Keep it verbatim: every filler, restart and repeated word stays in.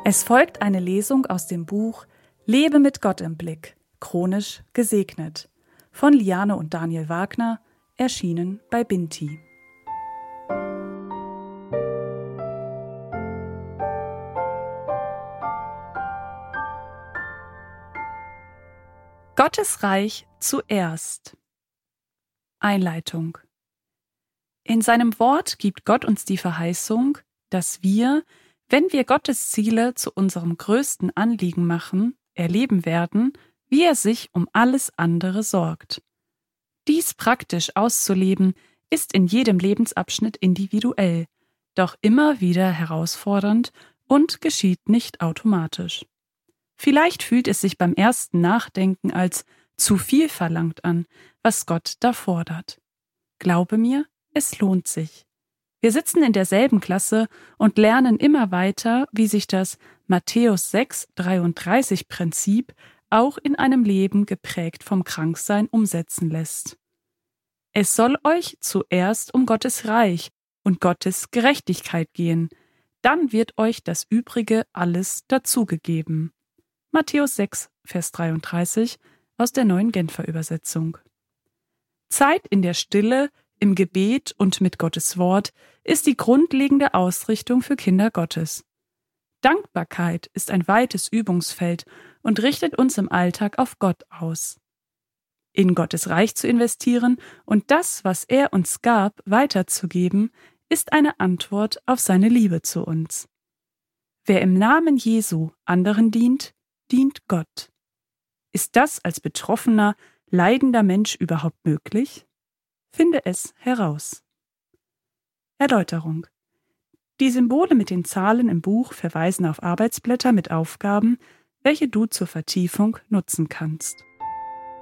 Es folgt eine Lesung aus dem Buch Lebe mit Gott im Blick, chronisch gesegnet, von Liane und Daniel Wagner, erschienen bei Binti. Gottes Reich zuerst. Einleitung. In seinem Wort gibt Gott uns die Verheißung, dass wir, wenn wir Gottes Ziele zu unserem größten Anliegen machen, erleben werden, wie er sich um alles andere sorgt. Dies praktisch auszuleben, ist in jedem Lebensabschnitt individuell, doch immer wieder herausfordernd und geschieht nicht automatisch. Vielleicht fühlt es sich beim ersten Nachdenken als zu viel verlangt an, was Gott da fordert. Glaube mir, es lohnt sich. Wir sitzen in derselben Klasse und lernen immer weiter, wie sich das Matthäus sechs dreiunddreißig Prinzip auch in einem Leben geprägt vom Kranksein umsetzen lässt. Es soll euch zuerst um Gottes Reich und Gottes Gerechtigkeit gehen, dann wird euch das Übrige alles dazugegeben. Matthäus sechs, Vers dreiunddreißig aus der Neuen Genfer Übersetzung. Zeit in der Stille, im Gebet und mit Gottes Wort ist die grundlegende Ausrichtung für Kinder Gottes. Dankbarkeit ist ein weites Übungsfeld und richtet uns im Alltag auf Gott aus. In Gottes Reich zu investieren und das, was er uns gab, weiterzugeben, ist eine Antwort auf seine Liebe zu uns. Wer im Namen Jesu anderen dient, dient Gott. Ist das als betroffener, leidender Mensch überhaupt möglich? Finde es heraus. Erläuterung. Die Symbole mit den Zahlen im Buch verweisen auf Arbeitsblätter mit Aufgaben, welche du zur Vertiefung nutzen kannst.